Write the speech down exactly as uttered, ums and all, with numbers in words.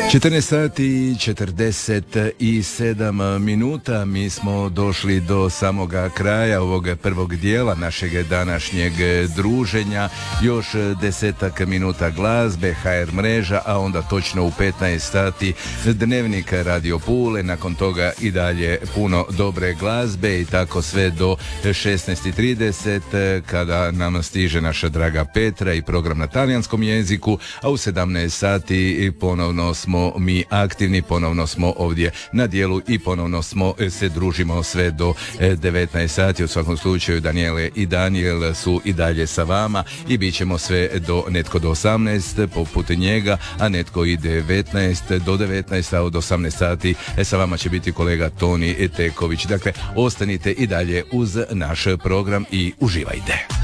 četrnaest sati i četrdeset sedam minuta, mi smo došli do samoga kraja ovog prvog dijela našeg današnjeg druženja. Još desetak minuta glazbe, ha er mreža, a onda točno u petnaest sati Dnevnik Radio Pule, nakon toga i dalje puno dobre glazbe i tako sve do šesnaest i trideset kada nam stiže naša draga Petra i program na talijanskom jeziku, a u sedamnaest sati ponovno smo mi aktivni, ponovno smo ovdje na dijelu i ponovno smo se družimo sve do devetnaest sati. U svakom slučaju Daniele i Daniel su i dalje sa vama i bit ćemo sve do netko do osamnaest poput njega, a netko i devetnaest do devetnaest, a od osamnaest sati sa vama će biti kolega Toni Teković. Dakle, ostanite i dalje uz naš program i uživajte.